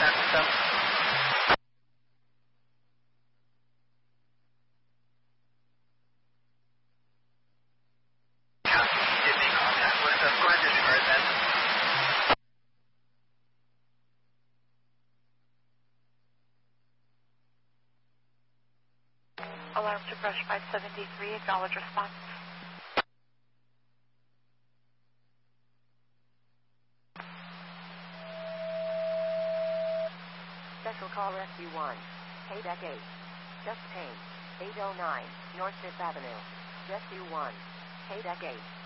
San System. Did make contact with us. Go ahead and disregard that. Alarm to Brush 573, acknowledge response. Special call Rescue 1. Haydeck 8. Just Payne. 809, North 5th Avenue. Rescue 1. Haydeck 8.